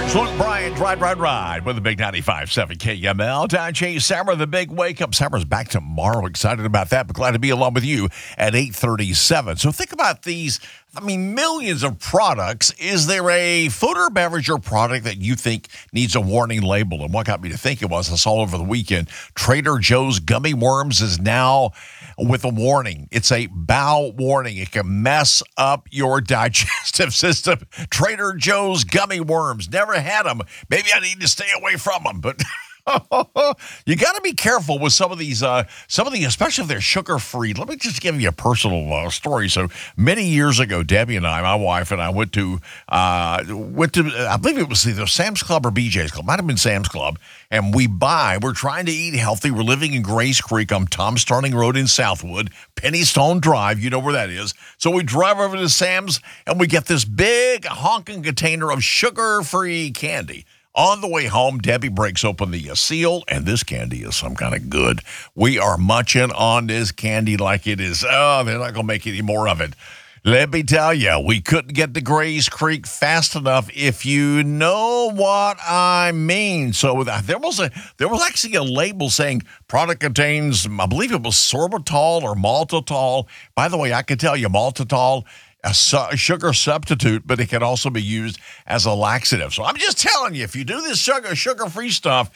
So Luke Bryan, Ride with the big 95.7 KML. Don Chase, Summer, the big wake up. Summer's back tomorrow. Excited about that, but glad to be along with you at 8:37. So think about these, millions of products. Is there a food or beverage or product that you think needs a warning label? And what got me to think it was, I saw over the weekend, Trader Joe's gummy worms is now with a warning. It's a bowel warning. It can mess up your digestive system. Trader Joe's gummy worms. Never had them. Maybe I need to stay away from them, but you got to be careful with some of these, especially if they're sugar-free. Let me just give you a personal story. So many years ago, Debbie and I, my wife and I, went to, I believe it was either Sam's Club or BJ's Club. Might have been Sam's Club. And we're trying to eat healthy. We're living in Grace Creek on Tom Starling Road in Southwood, Pennystone Drive. You know where that is. So we drive over to Sam's and we get this big honking container of sugar-free candy. On the way home, Debbie breaks open the seal, and this candy is some kind of good. We are munching on this candy like it is. Oh, they're not going to make any more of it. Let me tell you, we couldn't get to Grays Creek fast enough, if you know what I mean. So there was actually a label saying product contains, I believe it was sorbitol or maltitol. By the way, I can tell you maltitol, a sugar substitute, but it can also be used as a laxative. So I'm just telling you, if you do this sugar-free stuff,